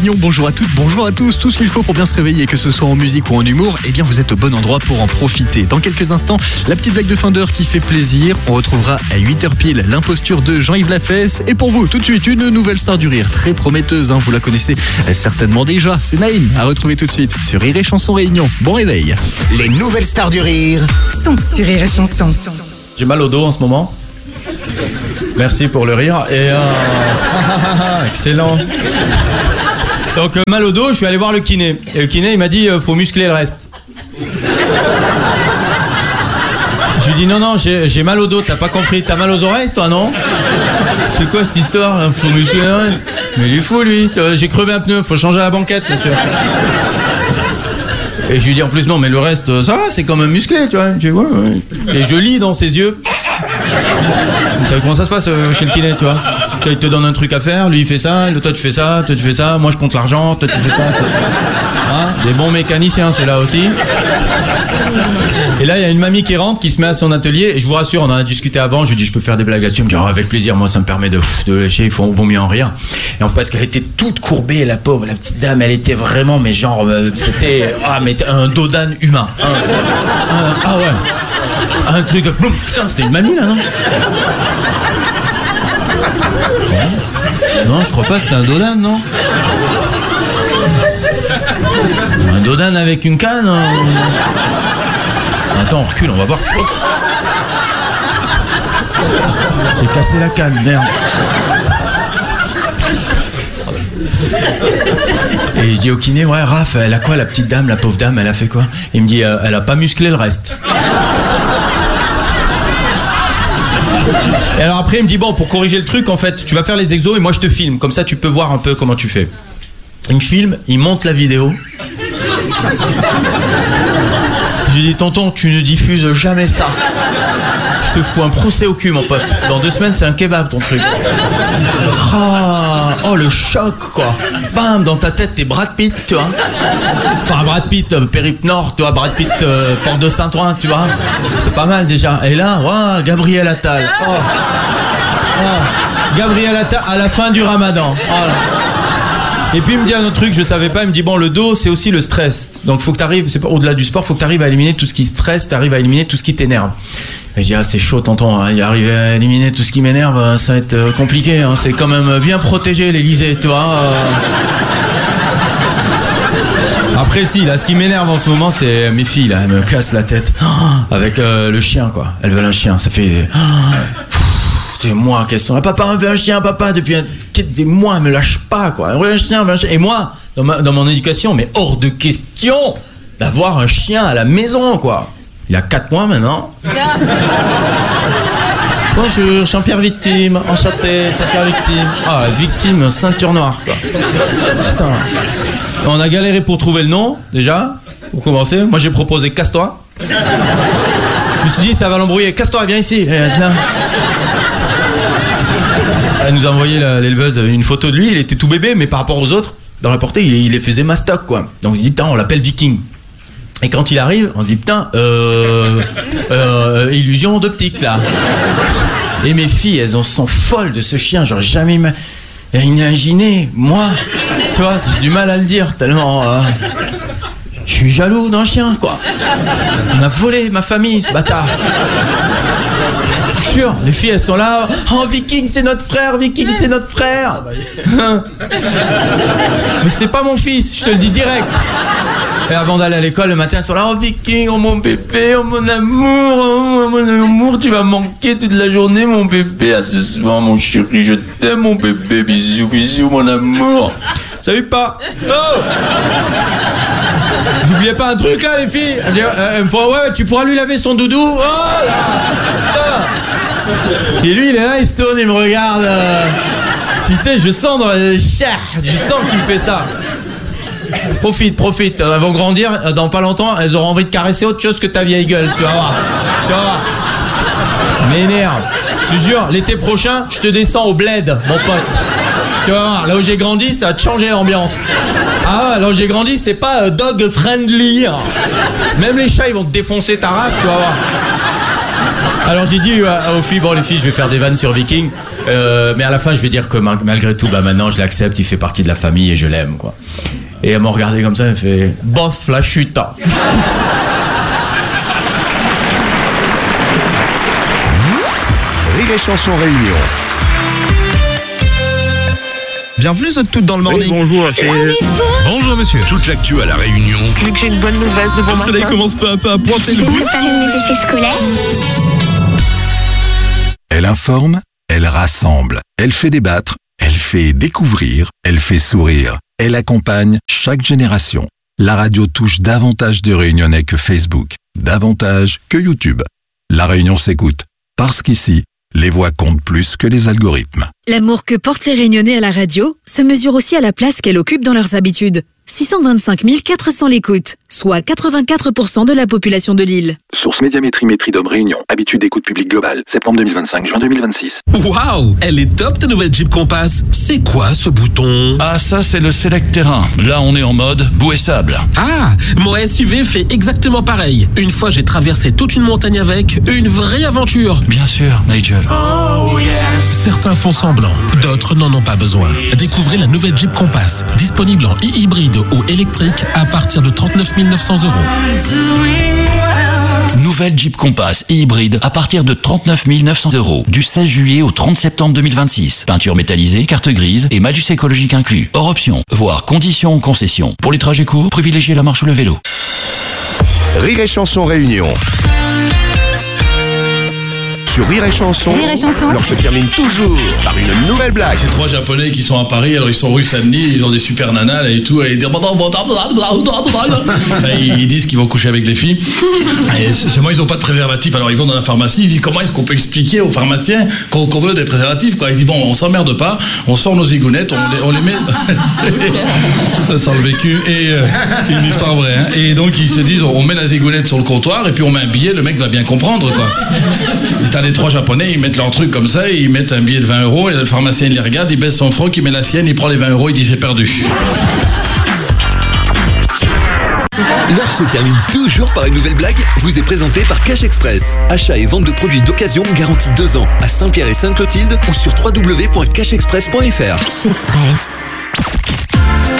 Réunion. Bonjour à toutes, bonjour à tous. Tout ce qu'il faut pour bien se réveiller, que ce soit en musique ou en humour, eh bien vous êtes au bon endroit pour en profiter. Dans quelques instants, la petite blague de fin d'heure qui fait plaisir. On retrouvera à 8h pile l'imposture de Jean-Yves Lafesse. Et pour vous, tout de suite, une nouvelle star du rire, très prometteuse. Vous la connaissez certainement déjà. C'est Naïm, à retrouver tout de suite sur Rire et Chanson Réunion. Bon réveil. Les nouvelles stars du rire sont sur Rire et Chanson. J'ai mal au dos en ce moment. Merci pour le rire. Et excellent. Donc mal au dos, je suis allé voir le kiné. Et le kiné, il m'a dit faut muscler le reste. Je lui ai dit non, j'ai mal au dos, t'as pas compris. T'as mal aux oreilles, toi, non? C'est quoi cette histoire là? Faut muscler le reste. Mais il est fou, lui. J'ai crevé un pneu, faut changer la banquette, monsieur. Et je lui dis en plus non, mais le reste, ça va, c'est quand même musclé, tu vois. Je dis, ouais. Et je lis dans ses yeux. Vous savez comment ça se passe chez le kiné, tu vois. Il te donne un truc à faire, lui il fait ça, toi tu fais ça, toi tu fais ça, moi je compte l'argent, toi tu fais ça. Hein, des bons mécaniciens ceux-là aussi. Et là il y a une mamie qui rentre, qui se met à son atelier, et je vous rassure, on en a discuté avant, je lui dis je peux faire des blagues là-dessus, elle me dit oh, avec plaisir, moi ça me permet de lâcher, il vaut mieux en rire. Et en fait parce qu'elle était toute courbée, la pauvre, la petite dame, elle était vraiment, mais genre, c'était un dos d'âne humain. Ah ouais. Un truc, putain c'était une mamie là, non? Non, je crois pas, c'était un dodan, non? Un dodan avec une canne. Attends, on recule, on va voir. J'ai cassé la canne, merde. Et je dis au kiné, ouais, Raph, elle a quoi, la petite dame, la pauvre dame, elle a fait quoi? Il me dit, elle a pas musclé le reste. Et alors après il me dit bon, pour corriger le truc en fait tu vas faire les exos et moi je te filme, comme ça tu peux voir un peu comment tu fais. Il me filme, il monte la vidéo. J'ai dit tonton tu ne diffuses jamais ça. Je te fous un procès au cul mon pote. Dans 2 semaines c'est un kebab ton truc. Oh le choc quoi. Bam, dans ta tête t'es Brad Pitt tu vois. Enfin Brad Pitt, Périple Nord, tu vois, Brad Pitt, Porte de Saint-Ouen, tu vois. C'est pas mal déjà. Et là, wow, Gabriel Attal. Gabriel Attal à la fin du Ramadan. Et puis il me dit un autre truc, je savais pas, il me dit bon le dos c'est aussi le stress. Donc faut que t'arrives, c'est pas au-delà du sport, faut que t'arrives à éliminer tout ce qui stresse, t'arrives à éliminer tout ce qui t'énerve. Et je dis c'est chaud tonton, hein, y arriver à éliminer tout ce qui m'énerve, ça va être compliqué, hein, c'est quand même bien protégé l'Élysée, tu vois. Après si, là ce qui m'énerve en ce moment c'est mes filles là, elles me cassent la tête avec le chien quoi. Elles veulent un chien, ça fait des mois qu'elles sont là. Papa on veut un chien, papa depuis des mois, elles me lâchent pas quoi. On veut un chien, Et moi, dans mon éducation, mais hors de question d'avoir un chien à la maison quoi. Il a 4 mois maintenant. Bonjour, Jean-Pierre Victime, enchanté, Jean-Pierre Victime. Ah, Victime, ceinture noire quoi. Putain. On a galéré pour trouver le nom, déjà, pour commencer. Moi, j'ai proposé Casse-toi. Je me suis dit, ça va l'embrouiller. Casse-toi, viens ici. Elle nous a envoyé l'éleveuse une photo de lui. Il était tout bébé, mais par rapport aux autres, dans la portée, il les faisait mastoc, quoi. Donc, il dit, putain, on l'appelle Viking. Et quand il arrive, on se dit, putain, illusion d'optique, là. Et mes filles, elles en sont folles de ce chien. J'aurais jamais imaginé, moi... Tu vois, j'ai du mal à le dire tellement je suis jaloux d'un chien quoi. On a volé ma famille ce bâtard. Je suis sûr, les filles elles sont là. Oh Viking c'est notre frère, Viking c'est notre frère. Mais c'est pas mon fils, je te le dis direct. Et avant d'aller à l'école le matin elles sont là. Oh Viking, oh mon bébé, oh mon amour, tu vas manquer toute la journée mon bébé. À ce soir mon chéri, je t'aime mon bébé, bisous bisous mon amour. Salut pas. Oh. J'oubliais pas un truc là les filles. Ouais, tu pourras lui laver son doudou. Oh là. Et lui il est là, il se tourne, il me regarde. Tu sais, je sens dans la chair, je sens qu'il me fait ça. Profite. Elles vont grandir, dans pas longtemps, elles auront envie de caresser autre chose que ta vieille gueule. Tu vas voir. M'énerve. Je te jure, l'été prochain, je te descends au bled, mon pote. Tu vas voir, là où j'ai grandi, ça a changé l'ambiance. Ah, là où j'ai grandi, c'est pas dog friendly. Même les chats, ils vont te défoncer ta race, tu vas voir. Alors j'ai dit aux filles, bon les filles, je vais faire des vannes sur Viking. Mais à la fin, je vais dire que malgré tout, maintenant, je l'accepte, il fait partie de la famille et je l'aime, quoi. Et elle m'a regardé comme ça, elle fait bof la chute. Rire et Chanson Réunion. Bienvenue toutes dans le morning. Bonjour, Bonjour monsieur. Toute l'actu à la Réunion. vu que j'ai une bonne nouvelle de bon Le soleil matin. commence peu à peu à pointer le bout. Préparer mes effets scolaires. Elle informe, elle rassemble, elle fait débattre, elle fait découvrir, elle fait sourire. Elle accompagne chaque génération. La radio touche davantage de Réunionnais que Facebook, davantage que YouTube. La Réunion s'écoute, parce qu'ici, les voix comptent plus que les algorithmes. L'amour que portent les Réunionnais à la radio se mesure aussi à la place qu'elle occupe dans leurs habitudes. 625 400 l'écoute, soit 84% de la population de l'île. Source Médiamétrie Métridome Réunion. Habitude d'écoute publique globale. Septembre 2025, juin 2026. Waouh, elle est top ta nouvelle Jeep Compass. C'est quoi ce bouton? Ah, ça c'est le Select Terrain. Là on est en mode boue et sable. Ah, mon SUV fait exactement pareil. Une fois j'ai traversé toute une montagne avec, une vraie aventure. Bien sûr, Nigel. Certains font semblant, d'autres n'en ont pas besoin. Découvrez la nouvelle Jeep Compass, disponible en e-hybride ou électrique à partir de 39 900 €. Nouvelle Jeep Compass et hybride à partir de 39 900 €. Du 16 juillet au 30 septembre 2026. Peinture métallisée, carte grise et malus écologique inclus. Hors option, voire conditions ou concessions. Pour les trajets courts, privilégiez la marche ou le vélo. Rire et Chanson Réunion. Sur Rire et Chanson, Rire et Chanson. l'heure se termine toujours par une nouvelle blague. C'est 3 Japonais qui sont à Paris, alors ils sont rue Saint-Denis, ils ont des super nanas là, et tout, et ils disent qu'ils vont coucher avec les filles. Et seulement ils n'ont pas de préservatif, alors ils vont dans la pharmacie, ils disent comment est-ce qu'on peut expliquer aux pharmaciens qu'on veut des préservatifs, quoi. Ils disent bon, on s'emmerde pas, on sort nos zigounettes, on les met. Ça sent le vécu, et c'est une histoire vraie. Hein. Et donc ils se disent on met la zigounette sur le comptoir et puis on met un billet, le mec va bien comprendre, quoi. T'as les 3 Japonais, ils mettent leur truc comme ça, et ils mettent un billet de 20 € et le pharmacien il les regarde, il baisse son froc, il met la sienne, il prend les 20 €, il dit c'est perdu. L'heure se termine toujours par une nouvelle blague, vous est présentée par Cash Express. Achat et vente de produits d'occasion garantis 2 ans à Saint-Pierre et Sainte-Clotilde ou sur www.cashexpress.fr. Express.